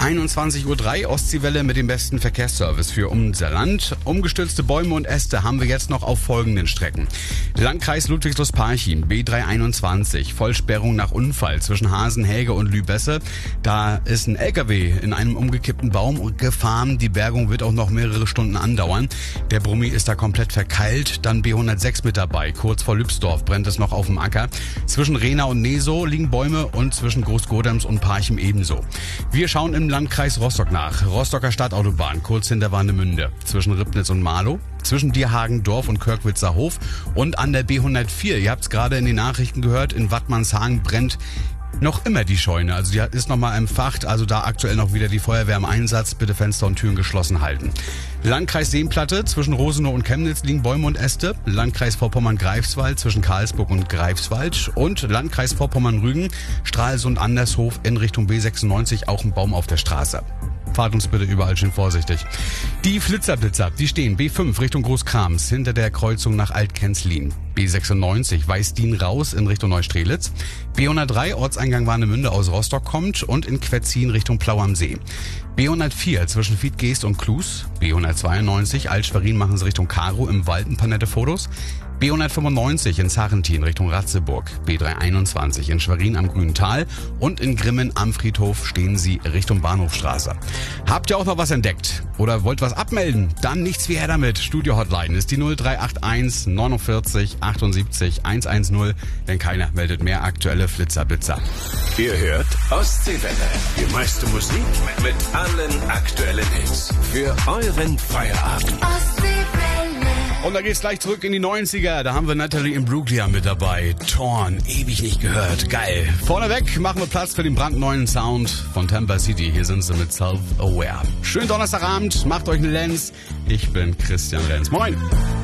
21:03 Uhr, Ostseewelle mit dem besten Verkehrsservice für unser Land. Umgestürzte Bäume und Äste haben wir jetzt noch auf folgenden Strecken. Landkreis Ludwigslust-Parchim, B321, Vollsperrung nach Unfall zwischen Hasenhäge und Lübesse. Da ist ein LKW in einem umgekippten Baum gefahren. Die Bergung wird auch noch mehrere Stunden andauern. Der Brummi ist da komplett verkeilt. Dann B106 mit dabei. Kurz vor Lübsdorf brennt es noch auf dem Acker. Zwischen Rehna und Nesow liegen Bäume und zwischen Großgodems und Parchim ebenso. Wir schauen im Landkreis Rostock nach. Rostocker Stadtautobahn, kurz hinter Warnemünde. Zwischen Ribnitz und Marlow. Zwischen Dierhagen-Dorf und Körkwitzer Hof. Und an der B104, ihr habt es gerade in den Nachrichten gehört, in Wattmannshagen brennt noch immer die Scheune. Also die ist noch mal empfacht, also da aktuell noch wieder die Feuerwehr im Einsatz. Bitte Fenster und Türen geschlossen halten. Landkreis Seenplatte, zwischen Rosenow und Chemnitz liegen Bäume und Äste. Landkreis Vorpommern-Greifswald zwischen Karlsburg und Greifswald. Und Landkreis Vorpommern-Rügen, Stralsund-Andershof in Richtung B96, auch ein Baum auf der Straße. Fahrt uns bitte überall schön vorsichtig. Die Flitzerblitzer, die stehen B5 Richtung Großkrams hinter der Kreuzung nach Altkenzlin. B96 Weißdien raus in Richtung Neustrelitz. B103 Ortseingang Warnemünde aus Rostock kommt und in Quetzin Richtung Plau am See. B104 zwischen Fiedgeest und Klus. B192 Alt-Schwerin machen sie Richtung Karo im Wald ein paar nette Fotos. B195 in Sarrentin Richtung Ratzeburg. B321 in Schwerin am Grünen Tal. Und in Grimmen am Friedhof stehen sie Richtung Bahnhofstraße. Habt ihr auch noch was entdeckt? Oder wollt was abmelden? Dann nichts wie her damit. Studio-Hotline ist die 0381 49 78 110. Denn keiner meldet mehr aktuelle Flitzerblitzer. Ihr hört Ostseewelle. Die meiste Musik mit allen aktuellen Hits. Für euren Feierabend. Und da geht's gleich zurück in die 90er. Da haben wir Natalie Imbruglia mit dabei. Torn, ewig nicht gehört. Geil. Vorneweg machen wir Platz für den brandneuen Sound von Tampa City. Hier sind sie mit Self-Aware. Schönen Donnerstagabend, macht euch eine Lenz. Ich bin Christian Lenz. Moin.